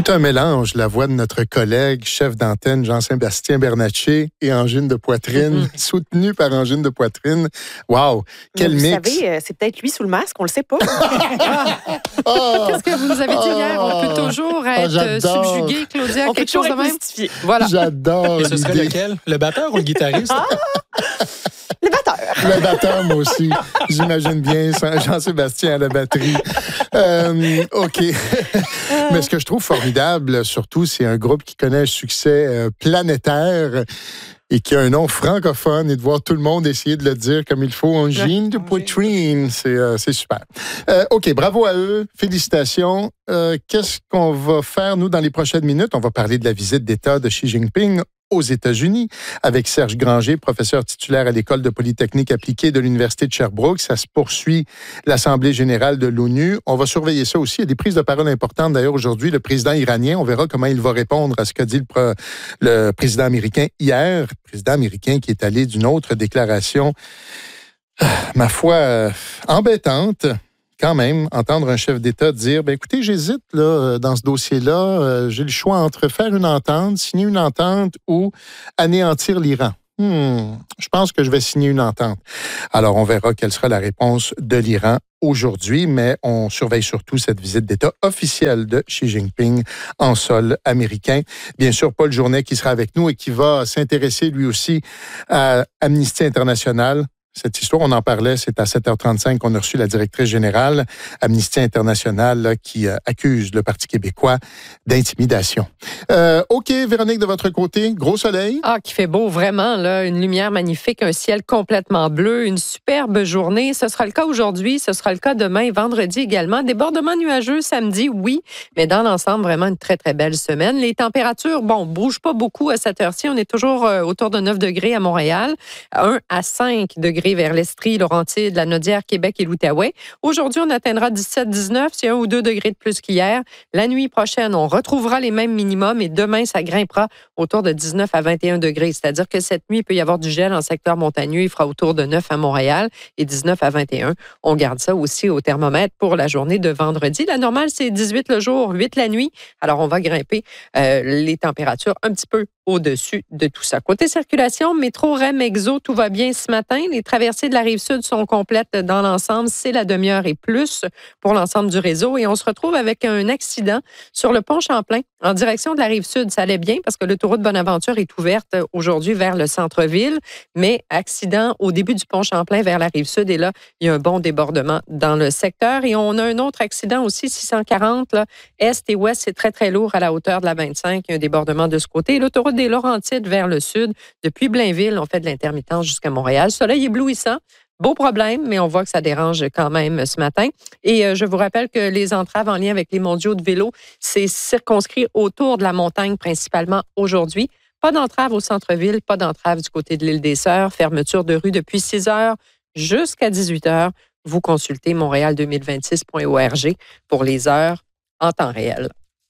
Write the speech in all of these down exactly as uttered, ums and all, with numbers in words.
Tout un mélange, la voix de notre collègue, chef d'antenne Jean-Sébastien Bernatchez et Angine de Poitrine, mm-hmm. soutenu par Angine de Poitrine. Wow, quel vous mix! Vous savez, c'est peut-être lui sous le masque, on le sait pas. oh, Qu'est-ce que vous nous avez dit oh, hier? On peut toujours être oh, subjugué, Claudia, on quelque chose de même? Voilà. J'adore. Et ce serait lequel? Le batteur ou le guitariste? Ah! Le batteur. Le batteur, moi aussi. J'imagine bien Jean-Sébastien à la batterie. Euh, OK. Mais ce que je trouve formidable, surtout, c'est un groupe qui connaît un succès euh, planétaire et qui a un nom francophone, et de voir tout le monde essayer de le dire comme il faut, Angine de Poitrine. C'est, euh, c'est super. Euh, OK, bravo à eux. Félicitations. Euh, qu'est-ce qu'on va faire, nous, dans les prochaines minutes? On va parler de la visite d'État de Xi Jinping aux États-Unis avec Serge Granger, professeur titulaire à l'École de Polytechnique appliquée de l'Université de Sherbrooke. Ça se poursuit l'Assemblée générale de l'ONU. On va surveiller ça aussi. Il y a des prises de parole importantes. D'ailleurs, aujourd'hui, le président iranien, on verra comment il va répondre à ce qu'a dit le, pre- le président américain hier. Le président américain qui est allé d'une autre déclaration, euh, ma foi, euh, embêtante. Quand même, entendre un chef d'État dire, ben écoutez, j'hésite là dans ce dossier-là, euh, j'ai le choix entre faire une entente, signer une entente ou anéantir l'Iran. Hmm, je pense que je vais signer une entente. Alors, on verra quelle sera la réponse de l'Iran aujourd'hui, mais on surveille surtout cette visite d'État officielle de Xi Jinping en sol américain. Bien sûr, Paul Journet qui sera avec nous et qui va s'intéresser lui aussi à Amnesty International. Cette histoire, on en parlait, c'est à sept heures trente-cinq qu'on a reçu la directrice générale Amnesty International là, qui euh, accuse le Parti québécois d'intimidation. Euh, OK, Véronique, de votre côté, gros soleil. Ah, qui fait beau, vraiment, là, une lumière magnifique, un ciel complètement bleu, une superbe journée. Ce sera le cas aujourd'hui, ce sera le cas demain, vendredi également. Débordement nuageux samedi, oui, mais dans l'ensemble, vraiment une très, très belle semaine. Les températures, bon, bougent pas beaucoup à cette heure-ci. On est toujours euh, autour de neuf degrés à Montréal, un à cinq degrés vers l'Estrie, Laurentides, la Naudière, Québec et l'Outaouais. Aujourd'hui, on atteindra dix-sept à dix-neuf, c'est un ou deux degrés de plus qu'hier. La nuit prochaine, on retrouvera les mêmes minimums et demain, ça grimpera autour de dix-neuf à vingt et un degrés. C'est-à-dire que cette nuit, il peut y avoir du gel en secteur montagneux. Il fera autour de neuf à Montréal et dix-neuf à vingt et un. On garde ça aussi au thermomètre pour la journée de vendredi. La normale, c'est dix-huit le jour, huit la nuit. Alors, on va grimper euh, les températures un petit peu au-dessus de tout ça. Côté circulation, métro, R E M, Exo, tout va bien ce matin. Les traversées de la Rive-Sud sont complètes dans l'ensemble. C'est la demi-heure et plus pour l'ensemble du réseau. Et on se retrouve avec un accident sur le pont Champlain en direction de la Rive-Sud. Ça allait bien parce que l'autoroute Bonaventure est ouverte aujourd'hui vers le centre-ville. Mais accident au début du pont Champlain vers la Rive-Sud. Et là, il y a un bon débordement dans le secteur. Et on a un autre accident aussi, six cent quarante, là, est et ouest. C'est très, très lourd à la hauteur de la vingt-cinq. Il y a un débordement de ce côté. L'autoroute des Laurentides vers le sud. Depuis Blainville, on fait de l'intermittence jusqu'à Montréal. Soleil éblouissant. Beau problème, mais on voit que ça dérange quand même ce matin. Et euh, je vous rappelle que les entraves en lien avec les mondiaux de vélo, c'est circonscrit autour de la montagne principalement aujourd'hui. Pas d'entrave au centre-ville, pas d'entrave du côté de l'île des Sœurs. Fermeture de rue depuis six heures jusqu'à dix-huit heures. Vous consultez montréal deux mille vingt-six point org pour les heures en temps réel.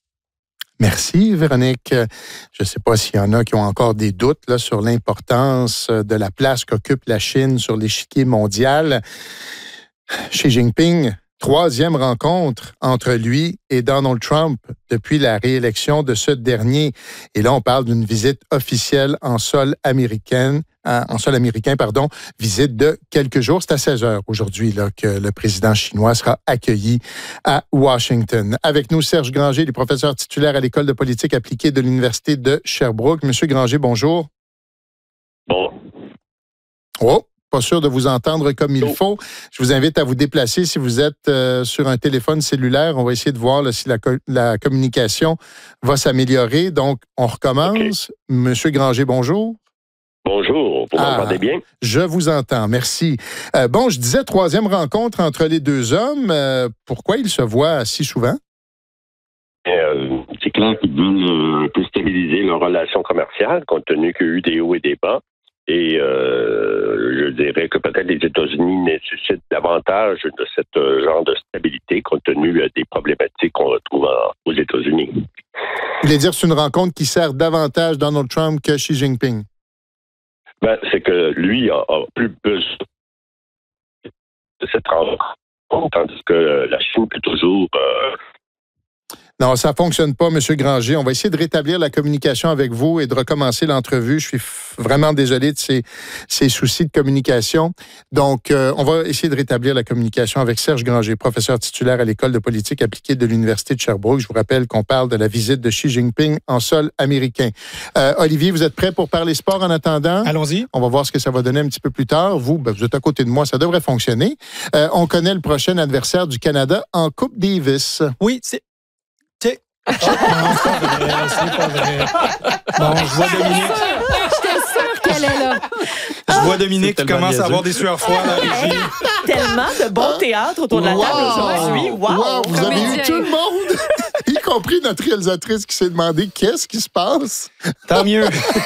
Merci, Véronique. Je ne sais pas s'il y en a qui ont encore des doutes là, sur l'importance de la place qu'occupe la Chine sur l'échiquier mondial. Xi Jinping, troisième rencontre entre lui et Donald Trump depuis la réélection de ce dernier. Et là, on parle d'une visite officielle en sol américain, en sol américain, pardon, visite de quelques jours. C'est à seize heures aujourd'hui là, que le président chinois sera accueilli à Washington. Avec nous, Serge Granger, le professeur titulaire à l'École de politique appliquée de l'Université de Sherbrooke. Monsieur Granger, bonjour. Bon. Oh, pas sûr de vous entendre comme il faut. Je vous invite à vous déplacer si vous êtes euh, sur un téléphone cellulaire. On va essayer de voir là, si la, co- la communication va s'améliorer. Donc, on recommence. Okay. Monsieur Granger, bonjour. Bonjour, vous ah, m'entendez bien? Je vous entends, merci. Euh, bon, je disais troisième rencontre entre les deux hommes. Euh, pourquoi ils se voient si souvent? Euh, c'est clair qu'ils veulent un peu stabiliser leurs relations commerciales, compte tenu qu'il y a eu des hauts et des bas. Et euh, je dirais que peut-être les États-Unis nécessitent davantage de ce genre de stabilité, compte tenu des problématiques qu'on retrouve en, aux États-Unis. Vous voulez dire que c'est une rencontre qui sert davantage Donald Trump que Xi Jinping? Ben, c'est que lui a, a plus besoin de cette rencontre, tandis que la Chine peut toujours... Euh... Non, ça fonctionne pas, M. Granger. On va essayer de rétablir la communication avec vous et de recommencer l'entrevue. Je suis f- vraiment désolé de ces, ces soucis de communication. Donc, euh, on va essayer de rétablir la communication avec Serge Granger, professeur titulaire à l'École de politique appliquée de l'Université de Sherbrooke. Je vous rappelle qu'on parle de la visite de Xi Jinping en sol américain. Euh, Olivier, vous êtes prêt pour parler sport en attendant? Allons-y. On va voir ce que ça va donner un petit peu plus tard. Vous, ben, vous êtes à côté de moi, ça devrait fonctionner. Euh, on connaît le prochain adversaire du Canada en Coupe Davis. Oui, c'est... c'est... Oh, non, c'est pas vrai, c'est pas vrai. Bon, je vois Dominique. J'étais sûre qu'elle est là. Je vois Dominique qui commence à avoir des sueurs froides dans la régie. Tellement de bon théâtre autour de la table aujourd'hui. Wow! Wow, vous avez eu Comédien. tout le monde, y compris notre réalisatrice qui s'est demandé qu'est-ce qui se passe. Tant mieux.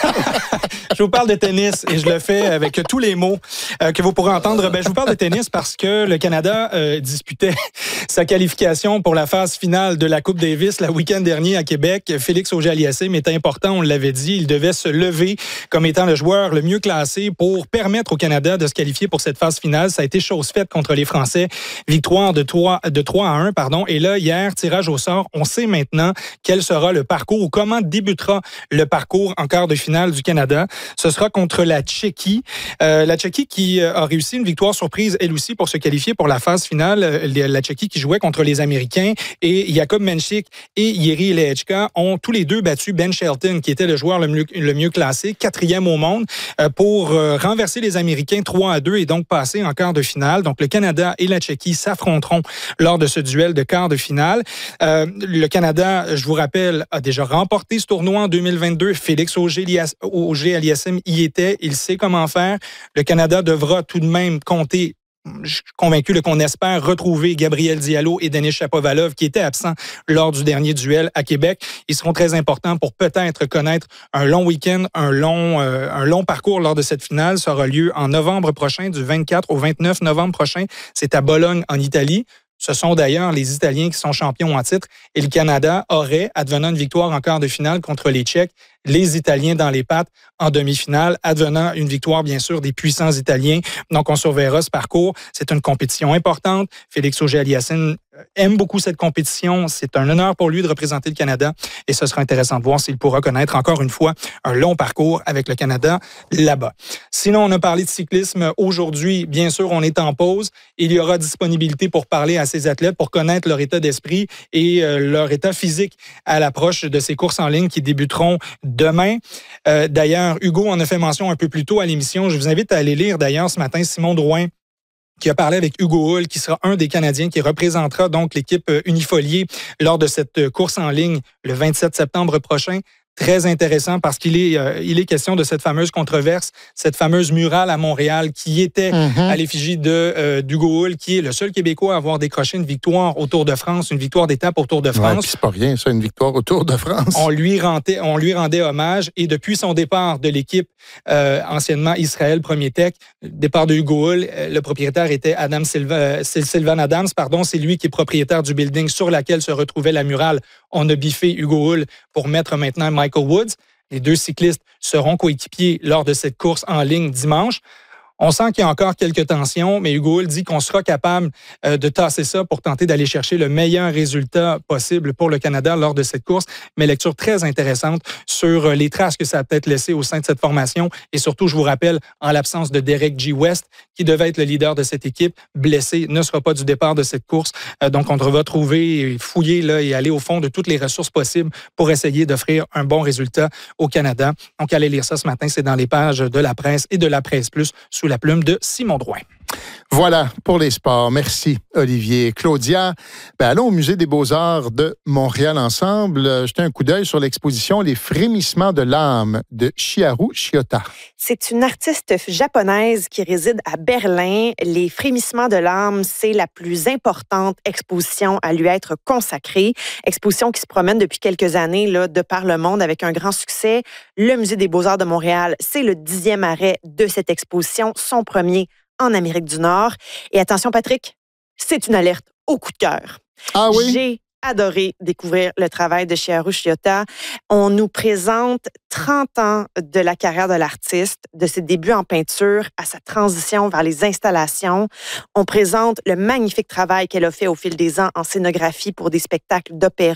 Je vous parle de tennis et je le fais avec tous les mots euh, que vous pourrez entendre. Ben, je vous parle de tennis parce que le Canada euh, disputait sa qualification pour la phase finale de la Coupe Davis le week-end dernier à Québec. Félix Auger-Aliassime était important, on l'avait dit. Il devait se lever comme étant le joueur le mieux classé pour permettre au Canada de se qualifier pour cette phase finale. Ça a été chose faite contre les Français. Victoire de trois, de trois à un, pardon. Et là, hier, tirage au sort. On sait maintenant quel sera le parcours ou comment débutera le parcours en quart de finale du Canada. Ce sera contre la Tchéquie. Euh, la Tchéquie qui a réussi une victoire surprise, elle aussi, pour se qualifier pour la phase finale. La Tchéquie qui jouait contre les Américains et Jakub Menchik et Jiří Lehečka ont tous les deux battu Ben Shelton, qui était le joueur le mieux, le mieux classé, quatrième au monde, euh, pour euh, renverser les Américains trois à deux et donc passer en quart de finale. Donc, le Canada et la Tchéquie s'affronteront lors de ce duel de quart de finale. Euh, le Canada, je vous rappelle, a déjà remporté ce tournoi en deux mille vingt-deux. Félix Auger-Aliassime y était. Il sait comment faire. Le Canada devra tout de même compter. Je suis convaincu là, qu'on espère retrouver Gabriel Diallo et Denis Shapovalov qui étaient absents lors du dernier duel à Québec. Ils seront très importants pour peut-être connaître un long week-end, un long, euh, un long parcours lors de cette finale. Ça aura lieu en novembre prochain, du vingt-quatre au vingt-neuf novembre prochain. C'est à Bologne, en Italie. Ce sont d'ailleurs les Italiens qui sont champions en titre et le Canada aurait, advenant une victoire en quart de finale contre les Tchèques, les Italiens dans les pattes en demi-finale, advenant une victoire, bien sûr, des puissants Italiens. Donc, on surveillera ce parcours. C'est une compétition importante. Félix Auger-Aliassime aime beaucoup cette compétition. C'est un honneur pour lui de représenter le Canada et ce sera intéressant de voir s'il pourra connaître encore une fois un long parcours avec le Canada là-bas. Sinon, on a parlé de cyclisme. Aujourd'hui, bien sûr, on est en pause. Il y aura disponibilité pour parler à ces athlètes, pour connaître leur état d'esprit et euh, leur état physique à l'approche de ces courses en ligne qui débuteront demain. Euh, d'ailleurs, Hugo en a fait mention un peu plus tôt à l'émission. Je vous invite à aller lire d'ailleurs ce matin Simon Drouin qui a parlé avec Hugo Hull, qui sera un des Canadiens qui représentera donc l'équipe Unifolier lors de cette course en ligne le vingt-sept septembre prochain. Très intéressant parce qu'il est, euh, il est question de cette fameuse controverse, cette fameuse murale à Montréal qui était mm-hmm. à l'effigie de euh, d'Hugo Hull, qui est le seul Québécois à avoir décroché une victoire au Tour de France, une victoire d'étape au Tour de France. Ouais, puis c'est pas rien, ça, une victoire au Tour de France. On lui rendait, on lui rendait hommage et depuis son départ de l'équipe, euh, anciennement Israël Premier Tech, départ de Hugo Hull, euh, le propriétaire était Adam Silva, euh, Sylvan Adams, pardon, c'est lui qui est propriétaire du building sur laquelle se retrouvait la murale. On a biffé Hugo Hull pour mettre maintenant Michael Woods. Les deux cyclistes seront coéquipiers lors de cette course en ligne dimanche. On sent qu'il y a encore quelques tensions, mais Hugo Hull dit qu'on sera capable euh, de tasser ça pour tenter d'aller chercher le meilleur résultat possible pour le Canada lors de cette course. Mais lecture très intéressante sur les traces que ça a peut-être laissées au sein de cette formation. Et surtout, je vous rappelle, en l'absence de Derek G. West, qui devait être le leader de cette équipe, blessé, ne sera pas du départ de cette course. Euh, donc, on devra trouver, fouiller là, et aller au fond de toutes les ressources possibles pour essayer d'offrir un bon résultat au Canada. Donc, allez lire ça ce matin, c'est dans les pages de la presse et de la presse plus sous la plume de Simon Drouin. Voilà pour les sports. Merci, Olivier. Claudia, ben allons au Musée des Beaux-Arts de Montréal ensemble. Jetez un coup d'œil sur l'exposition Les frémissements de l'âme de Chiharu Shiota. C'est une artiste japonaise qui réside à Berlin. Les frémissements de l'âme, c'est la plus importante exposition à lui être consacrée. Exposition qui se promène depuis quelques années là, de par le monde avec un grand succès. Le Musée des Beaux-Arts de Montréal, c'est le dixième arrêt de cette exposition, son premier en Amérique du Nord. Et attention, Patrick, c'est une alerte au coup de cœur. Ah oui? J'ai adoré découvrir le travail de Chiharu Shiota. On nous présente trente ans de la carrière de l'artiste, de ses débuts en peinture à sa transition vers les installations. On présente le magnifique travail qu'elle a fait au fil des ans en scénographie pour des spectacles d'opéra,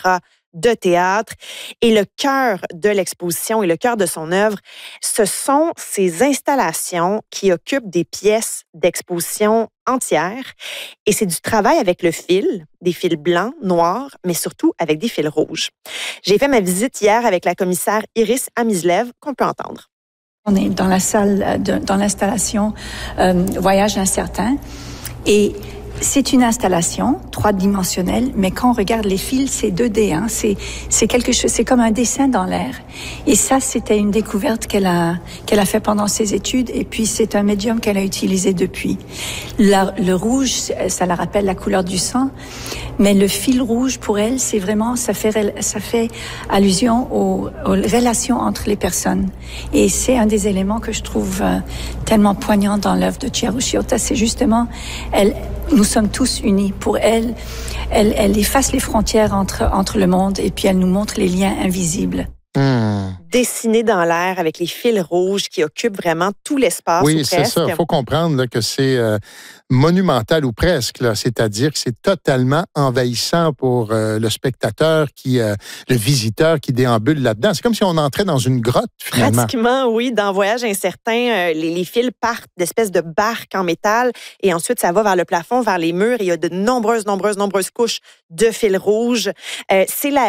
de théâtre. Et le cœur de l'exposition et le cœur de son œuvre, ce sont ces installations qui occupent des pièces d'exposition entières. Et c'est du travail avec le fil, des fils blancs, noirs, mais surtout avec des fils rouges. J'ai fait ma visite hier avec la commissaire Iris Amislev, qu'on peut entendre. On est dans la salle, de, dans l'installation euh, Voyage incertain. Et c'est une installation trois-dimensionnelle, mais quand on regarde les fils, c'est deux D. Hein, c'est, c'est quelque chose, c'est comme un dessin dans l'air. Et ça, c'était une découverte qu'elle a, qu'elle a fait pendant ses études. Et puis, c'est un médium qu'elle a utilisé depuis. La, le rouge, ça la rappelle la couleur du sang. Mais le fil rouge, pour elle, c'est vraiment, ça fait, ça fait allusion aux, aux relations entre les personnes. Et c'est un des éléments que je trouve euh, tellement poignant dans l'œuvre de Chiharu Shiota. C'est justement, elle, nous sommes tous unis. Pour elle, elle, elle efface les frontières entre, entre le monde et puis elle nous montre les liens invisibles. Mmh. Dessiné dans l'air avec les fils rouges qui occupent vraiment tout l'espace. Oui, c'est ça. Il faut comprendre là, que c'est euh, monumental ou presque. Là. C'est-à-dire que c'est totalement envahissant pour euh, le spectateur, qui, euh, le visiteur qui déambule là-dedans. C'est comme si on entrait dans une grotte, finalement. Pratiquement, oui. Dans Voyage incertain, euh, les, les fils partent d'espèces de barques en métal et ensuite, ça va vers le plafond, vers les murs. Et il y a de nombreuses, nombreuses, nombreuses couches de fils rouges. Euh, c'est la